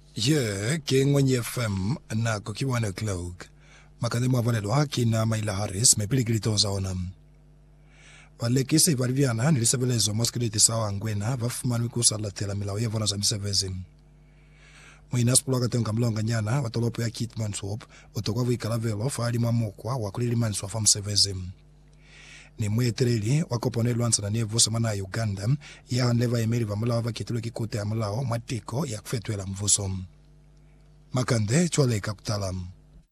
Ye king wenye FM na kukiwana cloak. Makande mwavalelwa kina Maila Harris mepiligilitoza ona. Valekisi variviana nilisebelezo moskiliti sawa ngwena vafumanu kusalatela milao yevona za misevezi. Mwinaspula katenga mlonga nyana watolopo ya Kitman Swap utokwa vikalavelo faali mwamukwa wakulili manswa fa msevezi. Ni mwetereli wakopone luansa na nievo semana ya Uganda ya hanleva emeli va mulao va kitulu kikute ya mulao matiko ya kufetwela mvuso. Makande chwaleka kutalam.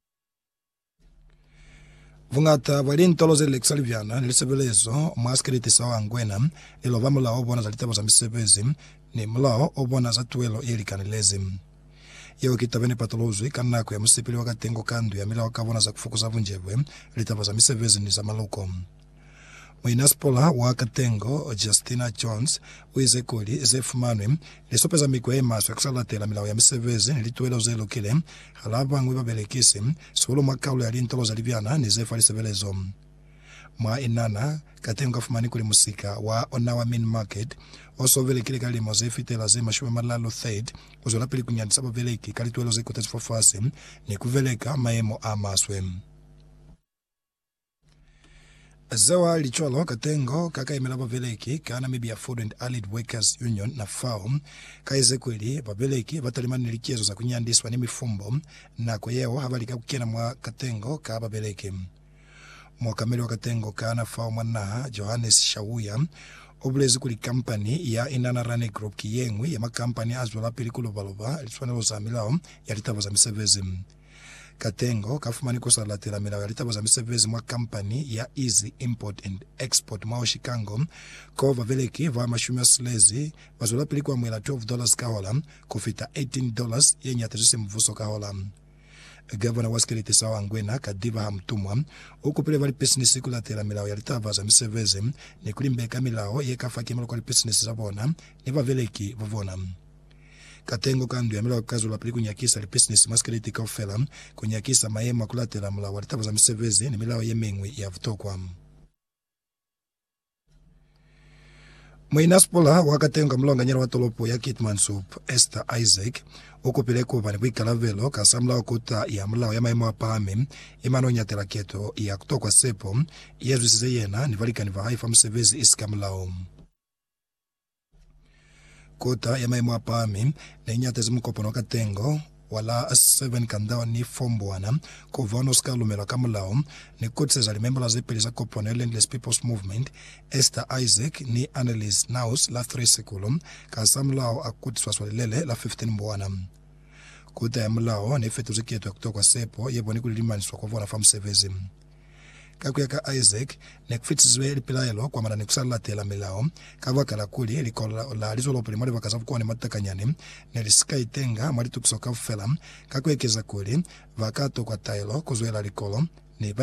Vungata valini toloze leksaliviana nilisebelezo maskiriti sawa ngwena ilova mulao obona za litabo za misevezi ni mulao obona za tuelo yelikanilezi. Yewe kitabene patolozwi kanako ya musipili wakatengo kandu ya milao kavona za kufukuza vunjevwe litabo za misevezi ni za maluko. Mwinaspola wakatengo Justina Jones uizekuli zefumanwe lisopeza mikwe maso yakusalatela milao ya misevezi nilituelo zelo kile halaba ngwiba belekisi solo makaulo ya lintolo liviana ni zefa lisevelezo. Mwa inana katengo kafumani kuli musika wa Onawa Main Market oso vele kile kali mozefi tela zema shume malalo third uzola pili kunyani sabo veleki kali tuelo zekotes fofasi ni kuveleka maemo amaswe. Zawa licholo katengo kaka imelaba veleki kana mibia Food and Allied Workers Union na FAO kaize kweli babeleki batalimani nilikizo za kunyandiswa ni mifumbo na kweyewo habalika kukena mwa katengo ka babeleki. Mwakameli wa katengo kana FAO mwanaha Johannes Shawuya obulezi kuli kampani ya Inana Rane Group kiyengwi ya makampani azwala pili kulobaloba liswanelo za milao ya litabo za misevezi. Katengo kafumani kusalatela milao ya litabo za misevezi mwa kampani ya Easy Import and Export mwa Chicago ko vaveleki va mashumia slezi vazola pili kwa mwela $12 kahola kufita $18 yenye atazisi mvuso kahola. Governor waskiliti sawa ngwena kadiva hamtumwa ukupile vali business kulatela milao ya litabo za misevezi ni kulimbeka milao yekafaki malo kwa business zabona ni vaveleki vavona. Katengo kandu ya milao kazu la pili kunyakisa li business maskeliti kaufela kunyakisa maema kulatela mula walitabu za misevezi ni milao yemengwi ya vutokwa. Mwinaspola wakatenga mlonga nyera watolopo ya Kitman Soup Esther Isaac ukupile kuwa ni wika lavelo kasamla okuta ya mlao ya maema wapame imano nyatela keto ya kutokwa sepo yezu sizeyena ni valika ni vahaifa msevezi isika mlao. Kota ya maimo apami na inyatezi mkopono katengo wala 7 kandawa ni fombwana kovano skalumelo kamulao ni kutseza limembola zepeli za kopono Endless People's Movement Esther Isaac ni Annalise Naus la 3 sekulum kasamlao akutswa swalilele la 15 mbwana. Kota ya mulao ni fetu zikietu ya kutoka sepo yeboni kulimaniswa kwa vona famsevezi. Kakuyaka Isaac nekufitizwe lipilaelo kwa madani kusalatela milao kavaka la kuli likola la alizolopoli mwali wakazavu kwa ni matakanyani nelisika itenga mwali tukisoka ufela kakuyekeza kuli vakato kwa tailo kuzuela likolo